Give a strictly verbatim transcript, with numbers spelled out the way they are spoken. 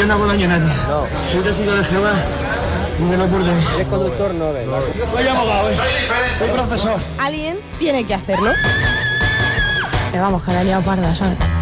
yo no hago daño a nadie. No. Soy testigo de Jehová y de lo por de... Eres conductor, no ves. Soy abogado, ¿eh? Soy profesor. Alguien tiene que hacerlo. Que vamos, que la he liado parda, ¿sabes?